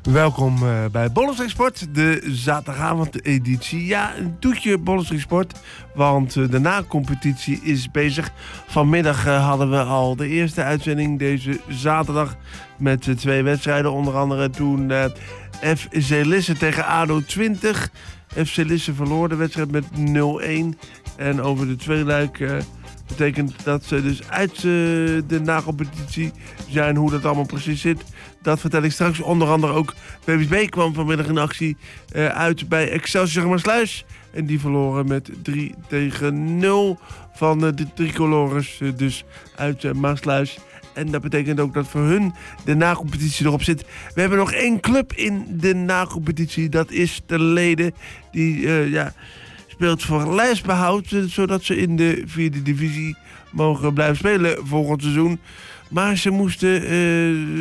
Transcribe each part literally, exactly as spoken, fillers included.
Welkom uh, bij Bollenstreek Sport, de zaterdagavond-editie. Ja, een toetje Bollenstreek Sport, want uh, de na-competitie is bezig. Vanmiddag uh, hadden we al de eerste uitzending deze zaterdag met uh, twee wedstrijden. Onder andere toen uh, F C Lisse tegen A D O twintig. F C Lisse verloor de wedstrijd met nul-een. En over de tweeluik uh, betekent dat ze dus uit uh, de na-competitie zijn. Hoe dat allemaal precies zit, dat vertel ik straks. Onder andere ook V V B kwam vanmiddag in actie uh, uit bij Excelsior Maassluis. En die verloren met drie tegen nul van uh, de tricolores, uh, dus uit uh, Maassluis. En dat betekent ook dat voor hun de na-competitie erop zit. We hebben nog één club in de na-competitie. Dat is de Leden. Die uh, ja, speelt voor lijstbehoud, uh, zodat ze in de vierde divisie mogen blijven spelen volgend seizoen. Maar ze moesten Uh,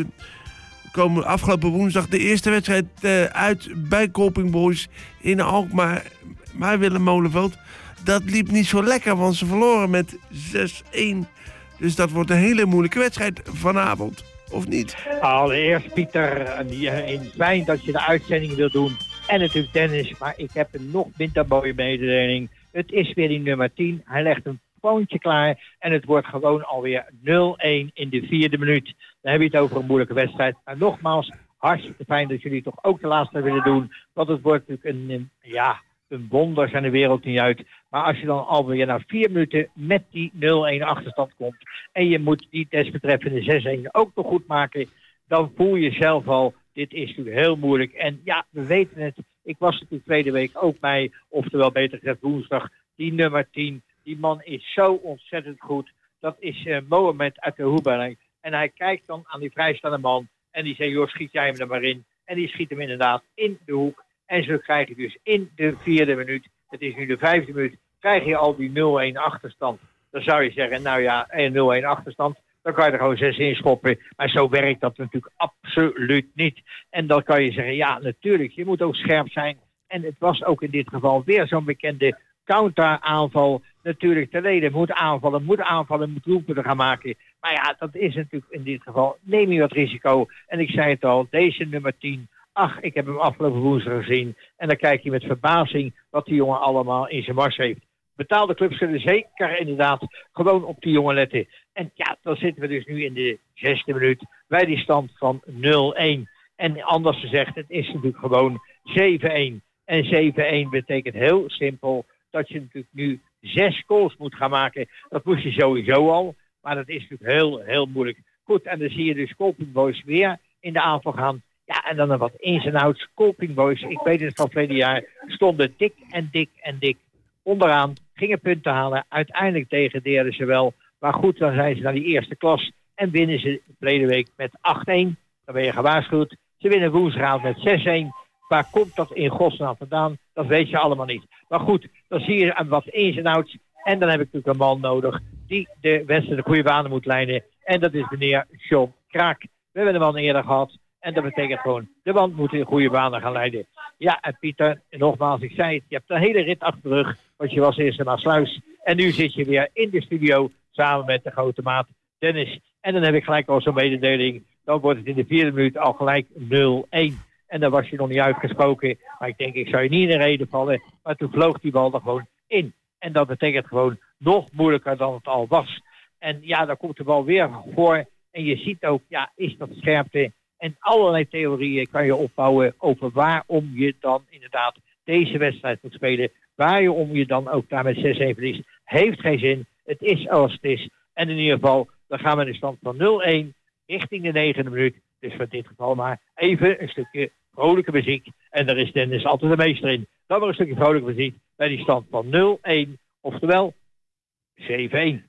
komen afgelopen woensdag de eerste wedstrijd uh, uit bij Kolping Boys in Alkmaar. Maar Willem Molenveld, dat liep niet zo lekker, want ze verloren met zes-een. Dus dat wordt een hele moeilijke wedstrijd vanavond, of niet? Allereerst Pieter, fijn dat je de uitzending wil doen. En natuurlijk Dennis, maar ik heb een nog minder mooie mededeling. Het is weer die nummer tien. Hij legt een poontje klaar en het wordt gewoon alweer nul-een in de vierde minuut. Dan heb je het over een moeilijke wedstrijd. Maar nogmaals, hartstikke fijn dat jullie toch ook de laatste willen doen. Want het wordt natuurlijk een, een, ja, een wonder zijn de wereld niet uit. Maar als je dan alweer na vier minuten met die nul-een achterstand komt en je moet die desbetreffende zes-een ook nog goed maken, dan voel je zelf al, dit is natuurlijk heel moeilijk. En ja, we weten het. Ik was natuurlijk tweede week ook bij, oftewel beter gezegd woensdag, die nummer tien. Die man is zo ontzettend goed. Dat is uh, Mohamed uit de Hoeberg. En hij kijkt dan aan die vrijstaande man. En die zegt, joh, schiet jij hem er maar in. En die schiet hem inderdaad in de hoek. En zo krijg je dus in de vierde minuut, het is nu de vijfde minuut, krijg je al die nul-een achterstand. Dan zou je zeggen, nou ja, nul-een achterstand. Dan kan je er gewoon zes in schoppen. Maar zo werkt dat natuurlijk absoluut niet. En dan kan je zeggen, ja, natuurlijk, je moet ook scherp zijn. En het was ook in dit geval weer zo'n bekende counteraanval. Natuurlijk, de Leden moet aanvallen, moet aanvallen, moet doelpunten gaan maken. Maar ja, dat is natuurlijk in dit geval, neem je wat risico. En ik zei het al, deze nummer tien, ach, ik heb hem afgelopen woensdag gezien. En dan kijk je met verbazing wat die jongen allemaal in zijn mars heeft. Betaalde clubs zullen zeker inderdaad gewoon op die jongen letten. En ja, dan zitten we dus nu in de zesde minuut bij die stand van nul-een. En anders gezegd, het is natuurlijk gewoon zeven-een. En zeven-een betekent heel simpel dat je natuurlijk nu zes goals moet gaan maken. Dat moest je sowieso al. Maar dat is natuurlijk heel, heel moeilijk. Goed, en dan zie je dus Kolping Boys weer in de aanval gaan. Ja, en dan een wat ins en outs. Kolping Boys, ik weet het van verleden jaar, stonden dik en dik en dik onderaan. Gingen punten halen. Uiteindelijk degradeerden ze wel. Maar goed, dan zijn ze naar die eerste klas. En winnen ze de verleden week met acht-een. Dan ben je gewaarschuwd. Ze winnen woensdagavond met zes-een. Waar komt dat in godsnaam vandaan? Dat weet je allemaal niet. Maar goed, dan zie je wat ins en outs. En dan heb ik natuurlijk een man nodig die de wedstrijd de goede banen moet leiden. En dat is meneer John Kraak. We hebben de man eerder gehad. En dat betekent gewoon, de man moet in goede banen gaan leiden. Ja, en Pieter, nogmaals, ik zei het, je hebt een hele rit achter de rug. Want je was eerst in Maassluis. En nu zit je weer in de studio samen met de grote maat Dennis. En dan heb ik gelijk al zo'n mededeling. Dan wordt het in de vierde minuut al gelijk nul-een. En dan was je nog niet uitgesproken. Maar ik denk, ik zou je niet in de reden vallen. Maar toen vloog die bal er gewoon in. En dat betekent gewoon nog moeilijker dan het al was. En ja, dan komt de bal weer voor. En je ziet ook, ja, is dat scherpte. En allerlei theorieën kan je opbouwen over waarom je dan inderdaad deze wedstrijd moet spelen. Waarom je dan ook daar met zes-een verliest. Heeft geen zin. Het is als het is. En in ieder geval, dan gaan we in de stand van nul-een richting de negende minuut. Dus voor dit geval maar even een stukje vrolijke muziek. En daar is Dennis altijd de meester in. Dan maar een stukje vrolijke muziek bij die stand van nul-een. Oftewel zeven-een.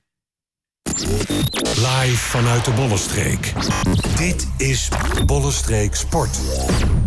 Live vanuit de Bollenstreek. Dit is Bollenstreek Sport.